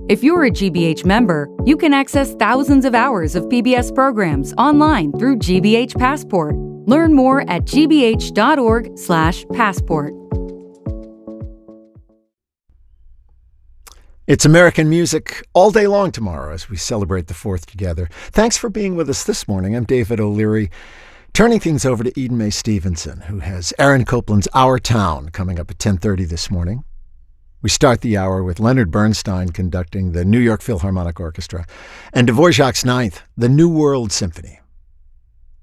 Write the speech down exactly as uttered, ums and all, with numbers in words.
If you're a G B H member, you can access thousands of hours of P B S programs online through G B H Passport. Learn more at g b h dot org slash passport. It's American music all day long tomorrow as we celebrate the fourth together. Thanks for being with us this morning. I'm David O'Leary, turning things over to Eden Mae Stevenson, who has Aaron Copland's Our Town coming up at ten thirty this morning. We start the hour with Leonard Bernstein conducting the New York Philharmonic Orchestra and Dvorak's Ninth, the New World Symphony.